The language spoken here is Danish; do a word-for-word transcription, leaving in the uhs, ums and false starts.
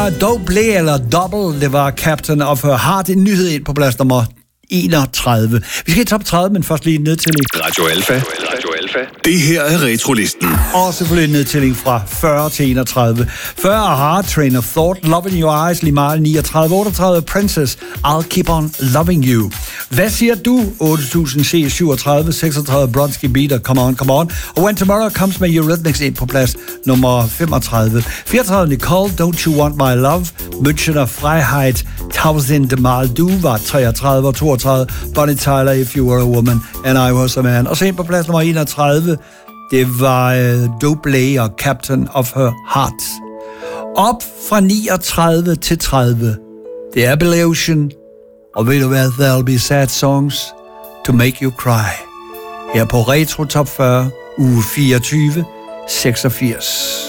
var Double eller Double, det var Captain of Her Heart. En nyhed ind på plads nummer enogtredive. Vi skal i top tredive, men først lige en nedtælling. Radio Alfa. Radio Alfa. Det her er Retrolisten. Og selvfølgelig en nedtælling fra fyrre til enogtredive. fyrre Hard Train of Thought, Love in Your Eyes, lige meget niogtredive. otteogtredive Princess, I'll Keep On Loving You. Hvad siger du? otte tusind C syvogtredive, seksogtredive Bronski Beater, Come On, Come On. Og When Tomorrow Comes med Eurythmics ind på plads nummer femogtredive. fireogtredive Nicole, Don't You Want My Love, Münchener Freiheit, Tausend Mal Du var treogtredive og toogtredive. Bonnie Tyler, If You Were a Woman, And I Was a Man. Og så ind på plads nummer enogtredive, det var uh, Double og Captain of Her Heart. Op fra niogtredive til tredive, det er Evolution. Og ved du hvad, There'll Be Sad Songs to Make You Cry. Her på Retro Top fyrre, uge fireogtyve, seksogfirs.